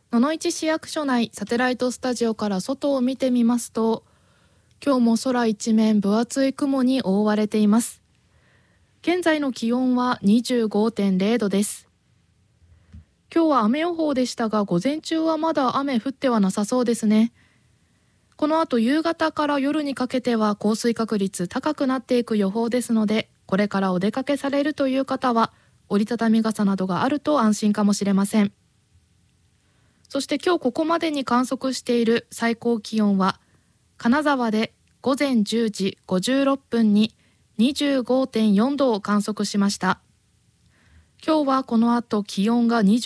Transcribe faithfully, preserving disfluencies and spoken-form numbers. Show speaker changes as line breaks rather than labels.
野々市市役所内サテライトスタジオから外を見てみますと、今日も空一面分厚い雲に覆われています。現在の気温は にじゅうごてんれいどです。今日は雨予報でしたが、午前中はまだ雨降ってはなさそうですね。この後夕方から夜にかけては降水確率高くなっていく予報ですので、これからお出かけされるという方は折りたたみ傘などがあると安心かもしれません。そして今日ここまでに観測している最高気温は、金沢で午前じゅうじごじゅうろっぷんに にじゅうごてんよんどを観測しました。今日はこの後気温が